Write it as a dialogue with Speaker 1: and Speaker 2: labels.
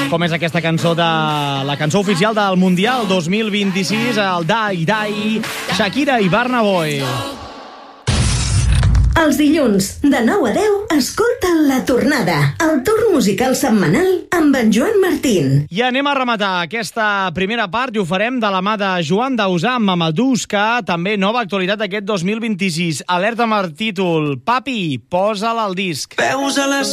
Speaker 1: Com és aquesta cançó la cançó oficial del Mundial 2026, el Dai Dai, Shakira i Burna Boy.
Speaker 2: Els dilluns, de 9 a 10, escolta La Tornada, el torn musical setmanal amb en Joan Martín.
Speaker 1: I anem a rematar aquesta primera part i ho farem de la mà de Joan Dausà amb Mamadouska, també nova actualitat aquest 2026. Alerta amb el títol Papi, posa'l al disc.
Speaker 3: Veus a les